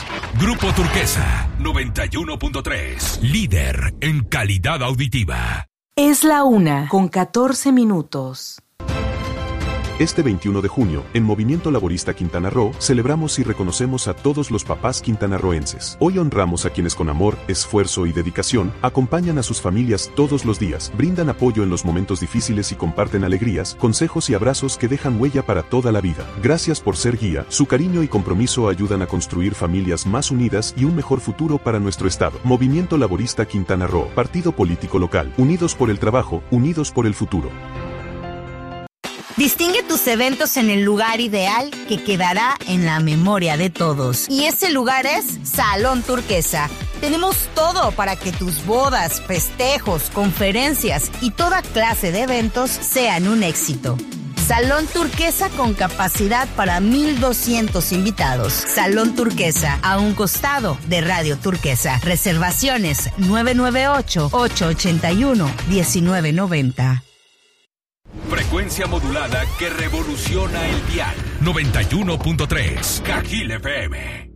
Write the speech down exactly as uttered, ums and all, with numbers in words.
Grupo Turquesa, noventa y uno punto tres. Líder en calidad auditiva. Es la una con catorce minutos. Este veintiuno de junio, en Movimiento Laborista Quintana Roo, celebramos y reconocemos a todos los papás quintanarroenses. Hoy honramos a quienes con amor, esfuerzo y dedicación acompañan a sus familias todos los días, brindan apoyo en los momentos difíciles y comparten alegrías, consejos y abrazos que dejan huella para toda la vida. Gracias por ser guía, su cariño y compromiso ayudan a construir familias más unidas y un mejor futuro para nuestro estado. Movimiento Laborista Quintana Roo, partido político local, unidos por el trabajo, unidos por el futuro. Distingue tus eventos en el lugar ideal que quedará en la memoria de todos. Y ese lugar es Salón Turquesa. Tenemos todo para que tus bodas, festejos, conferencias y toda clase de eventos sean un éxito. Salón Turquesa con capacidad para mil doscientos invitados. Salón Turquesa, a un costado de Radio Turquesa. Reservaciones nueve nueve ocho, ocho ocho uno, uno nueve nueve cero. Frecuencia modulada que revoluciona el dial. noventa y uno punto tres. Cajil F M.